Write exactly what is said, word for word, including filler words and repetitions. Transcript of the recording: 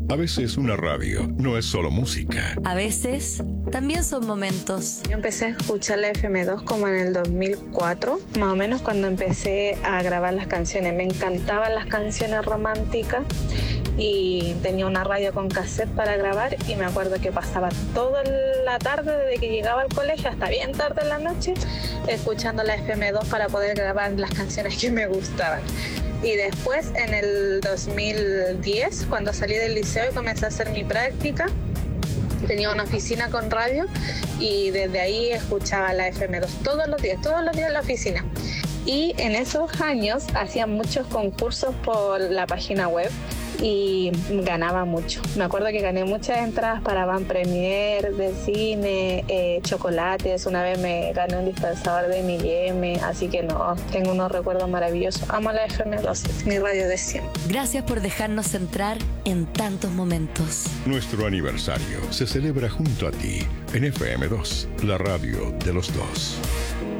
A veces una radio no es solo música. A veces también son momentos. Yo empecé a escuchar la F M dos como en el dos mil cuatro, más o menos cuando empecé a grabar las canciones. Me encantaban las canciones románticas y tenía una radio con cassette para grabar y me acuerdo que pasaba toda la tarde desde que llegaba al colegio hasta bien tarde en la noche escuchando la F M dos para poder grabar las canciones que me gustaban. Y después en el dos mil diez, cuando salí del liceo y comencé a hacer mi práctica, tenía una oficina con radio y desde ahí escuchaba la F M dos todos los días, todos los días en la oficina. Y en esos años hacía muchos concursos por la página web y ganaba mucho. Me acuerdo que gané muchas entradas para Van Premier, de cine, eh, chocolates. Una vez me gané un dispensador de mi M, así que no, tengo unos recuerdos maravillosos. Amo la F M dos, es mi radio de siempre. Gracias por dejarnos entrar en tantos momentos. Nuestro aniversario se celebra junto a ti en F M dos, la radio de los dos.